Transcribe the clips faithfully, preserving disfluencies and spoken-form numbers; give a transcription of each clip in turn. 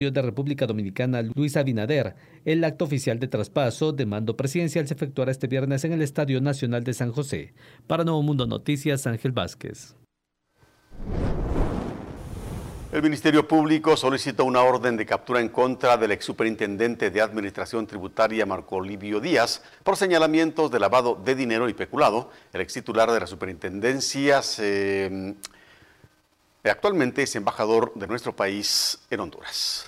de República Dominicana, Luis Abinader. El acto oficial de traspaso de mando presidencial se efectuará este viernes en el Estadio Nacional de San José. Para Nuevo Mundo Noticias, Ángel Vázquez. El Ministerio Público solicitó una orden de captura en contra del exsuperintendente de Administración Tributaria Marco Livio Díaz por señalamientos de lavado de dinero y peculado. El extitular de la superintendencia se, actualmente es embajador de nuestro país en Honduras.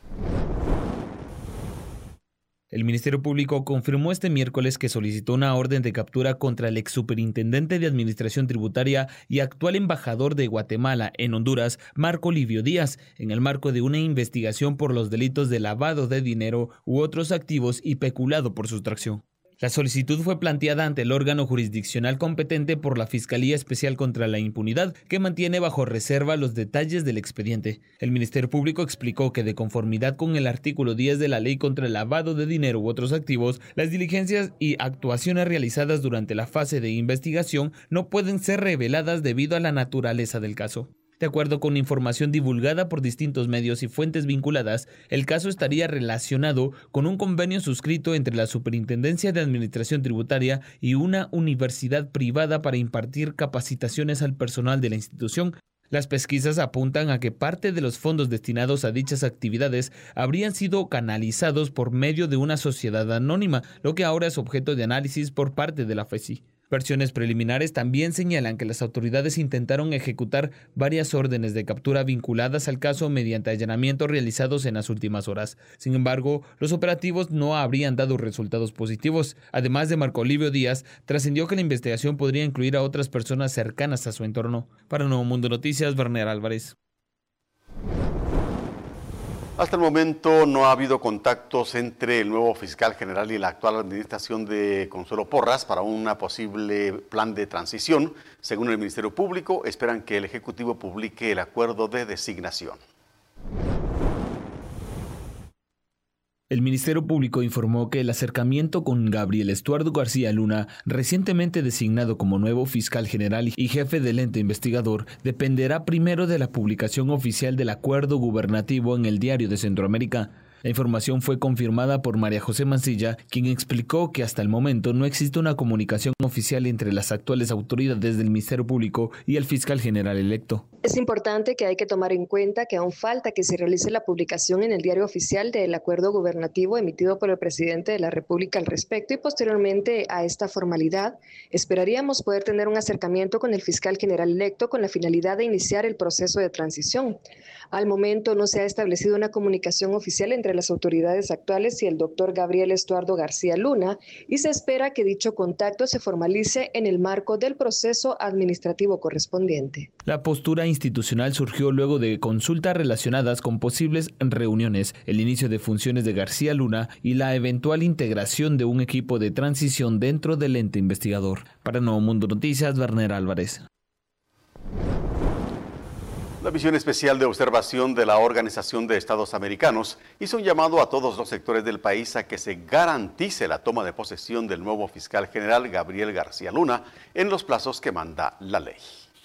El Ministerio Público confirmó este miércoles que solicitó una orden de captura contra el exsuperintendente de Administración Tributaria y actual embajador de Guatemala en Honduras, Marco Livio Díaz, en el marco de una investigación por los delitos de lavado de dinero u otros activos y peculado por sustracción. La solicitud fue planteada ante el órgano jurisdiccional competente por la Fiscalía Especial contra la Impunidad, que mantiene bajo reserva los detalles del expediente. El Ministerio Público explicó que, de conformidad con el artículo diez de la Ley contra el Lavado de Dinero u otros activos, las diligencias y actuaciones realizadas durante la fase de investigación no pueden ser reveladas debido a la naturaleza del caso. De acuerdo con información divulgada por distintos medios y fuentes vinculadas, el caso estaría relacionado con un convenio suscrito entre la Superintendencia de Administración Tributaria y una universidad privada para impartir capacitaciones al personal de la institución. Las pesquisas apuntan a que parte de los fondos destinados a dichas actividades habrían sido canalizados por medio de una sociedad anónima, lo que ahora es objeto de análisis por parte de la F E C I. Versiones preliminares también señalan que las autoridades intentaron ejecutar varias órdenes de captura vinculadas al caso mediante allanamientos realizados en las últimas horas. Sin embargo, los operativos no habrían dado resultados positivos. Además de Marco Livio Díaz, trascendió que la investigación podría incluir a otras personas cercanas a su entorno. Para Nuevo Mundo Noticias, Werner Álvarez. Hasta el momento no ha habido contactos entre el nuevo fiscal general y la actual administración de Consuelo Porras para un posible plan de transición. Según el Ministerio Público, esperan que el Ejecutivo publique el acuerdo de designación. El Ministerio Público informó que el acercamiento con Gabriel Estuardo García Luna, recientemente designado como nuevo fiscal general y jefe del ente investigador, dependerá primero de la publicación oficial del acuerdo gubernativo en el Diario de Centroamérica. La información fue confirmada por María José Mancilla, quien explicó que hasta el momento no existe una comunicación oficial entre las actuales autoridades del Ministerio Público y el fiscal general electo. Es importante que hay que tomar en cuenta que aún falta que se realice la publicación en el Diario Oficial del acuerdo gubernativo emitido por el presidente de la República al respecto, y posteriormente a esta formalidad esperaríamos poder tener un acercamiento con el fiscal general electo con la finalidad de iniciar el proceso de transición. Al momento no se ha establecido una comunicación oficial entre las autoridades actuales y el doctor Gabriel Estuardo García Luna, y se espera que dicho contacto se formalice en el marco del proceso administrativo correspondiente. La postura institucional surgió luego de consultas relacionadas con posibles reuniones, el inicio de funciones de García Luna y la eventual integración de un equipo de transición dentro del ente investigador. Para Nuevo Mundo Noticias, Werner Álvarez. La Misión Especial de Observación de la Organización de Estados Americanos hizo un llamado a todos los sectores del país a que se garantice la toma de posesión del nuevo fiscal general Gabriel García Luna en los plazos que manda la ley.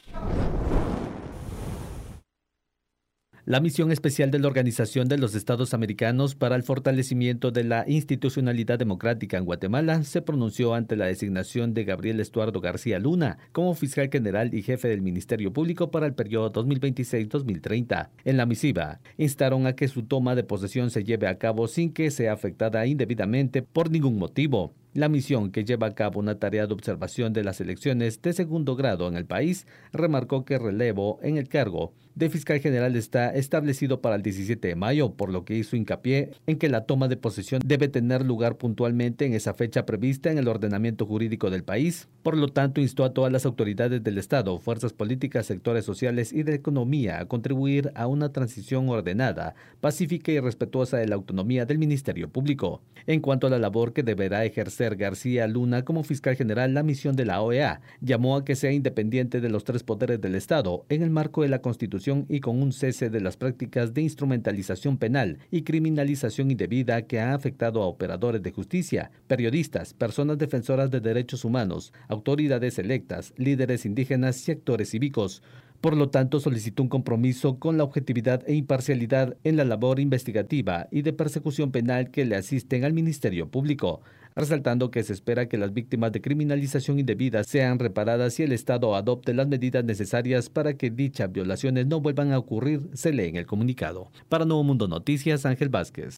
La Misión Especial de la Organización de los Estados Americanos para el Fortalecimiento de la Institucionalidad Democrática en Guatemala se pronunció ante la designación de Gabriel Estuardo García Luna como fiscal general y jefe del Ministerio Público para el periodo dos mil veintiséis a dos mil treinta. En la misiva, instaron a que su toma de posesión se lleve a cabo sin que sea afectada indebidamente por ningún motivo. La misión, que lleva a cabo una tarea de observación de las elecciones de segundo grado en el país, remarcó que el relevo en el cargo de fiscal general está establecido para el diecisiete de mayo, por lo que hizo hincapié en que la toma de posesión debe tener lugar puntualmente en esa fecha prevista en el ordenamiento jurídico del país. Por lo tanto, instó a todas las autoridades del Estado, fuerzas políticas, sectores sociales y de economía a contribuir a una transición ordenada, pacífica y respetuosa de la autonomía del Ministerio Público. En cuanto a la labor que deberá ejercer García Luna como fiscal general, la misión de la O E A llamó a que sea independiente de los tres poderes del Estado en el marco de la Constitución y con un cese de las prácticas de instrumentalización penal y criminalización indebida que ha afectado a operadores de justicia, periodistas, personas defensoras de derechos humanos, autoridades electas, líderes indígenas y actores cívicos. Por lo tanto, solicitó un compromiso con la objetividad e imparcialidad en la labor investigativa y de persecución penal que le asisten al Ministerio Público, resaltando que se espera que las víctimas de criminalización indebida sean reparadas y el Estado adopte las medidas necesarias para que dichas violaciones no vuelvan a ocurrir, se lee en el comunicado. Para Nuevo Mundo Noticias, Ángel Vázquez.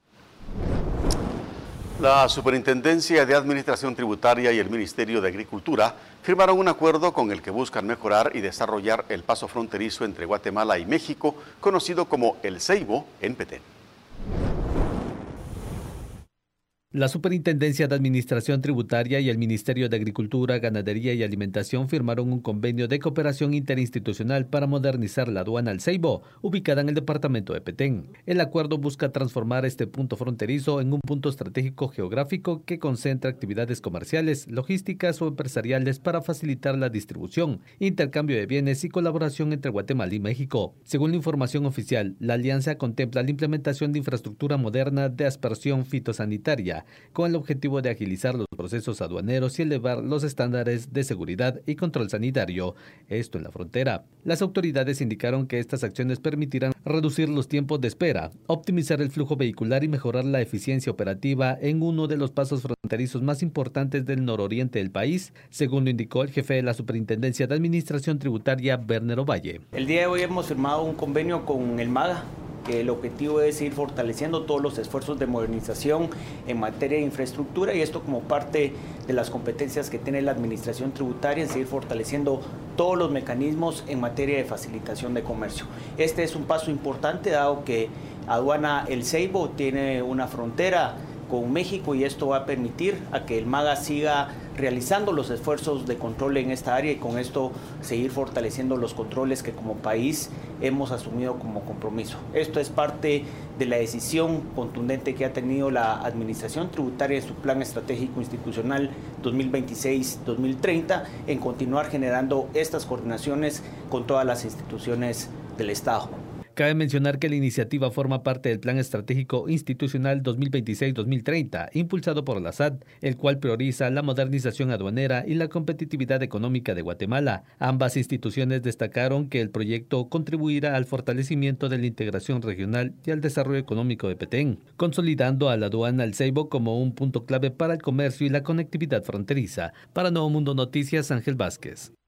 La Superintendencia de Administración Tributaria y el Ministerio de Agricultura firmaron un acuerdo con el que buscan mejorar y desarrollar el paso fronterizo entre Guatemala y México, conocido como El Ceibo, en Petén. La Superintendencia de Administración Tributaria y el Ministerio de Agricultura, Ganadería y Alimentación firmaron un convenio de cooperación interinstitucional para modernizar la aduana El Ceibo, ubicada en el departamento de Petén. El acuerdo busca transformar este punto fronterizo en un punto estratégico geográfico que concentra actividades comerciales, logísticas o empresariales para facilitar la distribución, intercambio de bienes y colaboración entre Guatemala y México. Según la información oficial, la alianza contempla la implementación de infraestructura moderna de aspersión fitosanitaria, con el objetivo de agilizar los procesos aduaneros y elevar los estándares de seguridad y control sanitario, esto en la frontera. Las autoridades indicaron que estas acciones permitirán reducir los tiempos de espera, optimizar el flujo vehicular y mejorar la eficiencia operativa en uno de los pasos fronterizos más importantes del nororiente del país, según lo indicó el jefe de la Superintendencia de Administración Tributaria, Werner Ovalle. El día de hoy hemos firmado un convenio con el MAGA, que el objetivo es ir fortaleciendo todos los esfuerzos de modernización en materia de infraestructura, y esto como parte de las competencias que tiene la administración tributaria en seguir fortaleciendo todos los mecanismos en materia de facilitación de comercio. Este es un paso importante dado que aduana El Ceibo tiene una frontera con México y esto va a permitir a que el MAGA siga realizando los esfuerzos de control en esta área y con esto seguir fortaleciendo los controles que como país hemos asumido como compromiso. Esto es parte de la decisión contundente que ha tenido la Administración Tributaria en su Plan Estratégico Institucional dos mil veintiséis a dos mil treinta en continuar generando estas coordinaciones con todas las instituciones del Estado. Cabe mencionar que la iniciativa forma parte del Plan Estratégico Institucional dos mil veintiséis a dos mil treinta, impulsado por la S A D, el cual prioriza la modernización aduanera y la competitividad económica de Guatemala. Ambas instituciones destacaron que el proyecto contribuirá al fortalecimiento de la integración regional y al desarrollo económico de Petén, consolidando a la aduana El Ceibo como un punto clave para el comercio y la conectividad fronteriza. Para Nuevo Mundo Noticias, Ángel Vázquez.